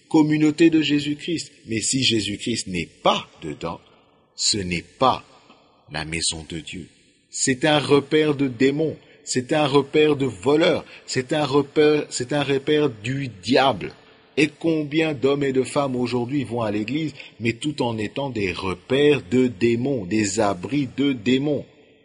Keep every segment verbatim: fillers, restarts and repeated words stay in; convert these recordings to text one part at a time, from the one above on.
communauté de Jésus-Christ. Mais si Jésus-Christ n'est pas dedans, ce n'est pas la maison de Dieu. C'est un repère de démons, c'est un repère de voleurs, c'est un repère, c'est un repère du diable. Et combien d'hommes et de femmes aujourd'hui vont à l'église, mais tout en étant des repères de démons, des abris de démons.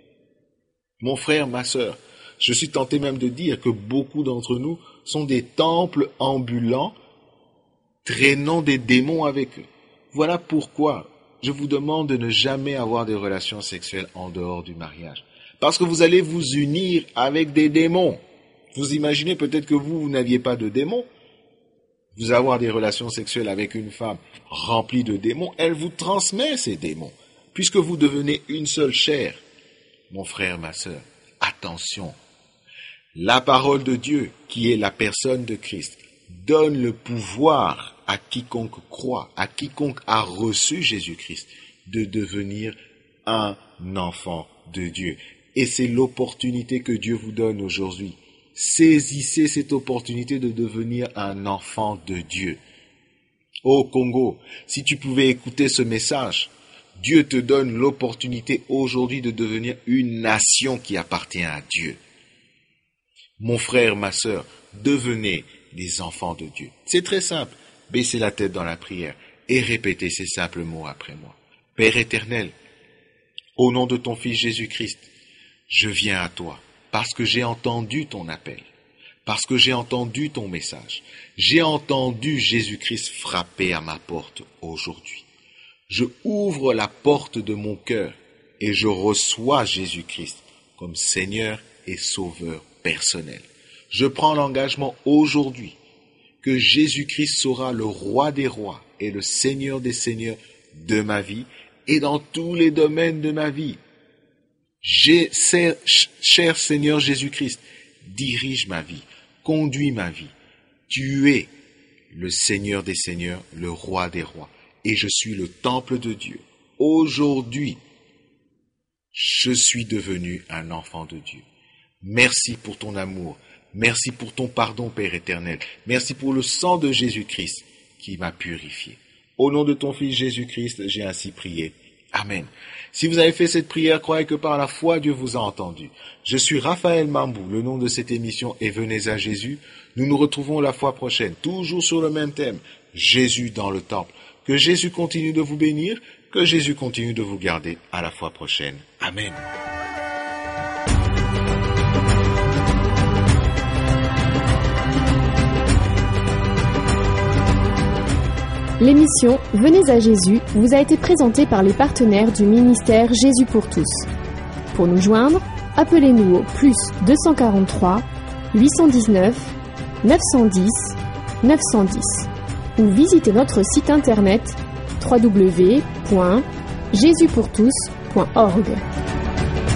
Mon frère, ma sœur, je suis tenté même de dire que beaucoup d'entre nous sont des temples ambulants, traînant des démons avec eux. Voilà pourquoi je vous demande de ne jamais avoir des relations sexuelles en dehors du mariage. Parce que vous allez vous unir avec des démons. Vous imaginez peut-être que vous, vous n'aviez pas de démons. Vous avoir des relations sexuelles avec une femme remplie de démons, elle vous transmet ces démons, puisque vous devenez une seule chair. Mon frère, ma sœur, attention. La parole de Dieu, qui est la personne de Christ, donne le pouvoir à quiconque croit, à quiconque a reçu Jésus-Christ, de devenir un enfant de Dieu. Et c'est l'opportunité que Dieu vous donne aujourd'hui. Saisissez cette opportunité de devenir un enfant de Dieu. Ô Congo, si tu pouvais écouter ce message, Dieu te donne l'opportunité aujourd'hui de devenir une nation qui appartient à Dieu. Mon frère, ma sœur, devenez des enfants de Dieu. C'est très simple. Baissez la tête dans la prière et répétez ces simples mots après moi. Père éternel, au nom de ton Fils Jésus-Christ, je viens à toi. Parce que j'ai entendu ton appel, parce que j'ai entendu ton message, j'ai entendu Jésus-Christ frapper à ma porte aujourd'hui. Je ouvre la porte de mon cœur et je reçois Jésus-Christ comme Seigneur et Sauveur personnel. Je prends l'engagement aujourd'hui que Jésus-Christ sera le Roi des rois et le Seigneur des seigneurs de ma vie et dans tous les domaines de ma vie. J'ai, cher Seigneur Jésus-Christ, dirige ma vie, conduis ma vie. Tu es le Seigneur des seigneurs, le Roi des rois, et je suis le temple de Dieu. Aujourd'hui, je suis devenu un enfant de Dieu. Merci pour ton amour, merci pour ton pardon, Père éternel, merci pour le sang de Jésus-Christ qui m'a purifié. Au nom de ton Fils Jésus-Christ, j'ai ainsi prié. Amen. Si vous avez fait cette prière, croyez que par la foi, Dieu vous a entendu. Je suis Raphaël Mambou, le nom de cette émission est Venez à Jésus. Nous nous retrouvons la fois prochaine, toujours sur le même thème, Jésus dans le temple. Que Jésus continue de vous bénir, que Jésus continue de vous garder. À la fois prochaine. Amen. L'émission Venez à Jésus vous a été présentée par les partenaires du ministère Jésus pour tous. Pour nous joindre, appelez-nous au plus deux cent quarante-trois, huit cent dix-neuf, neuf cent dix, neuf cent dix ou visitez notre site internet w w w point jésus pour tous point org.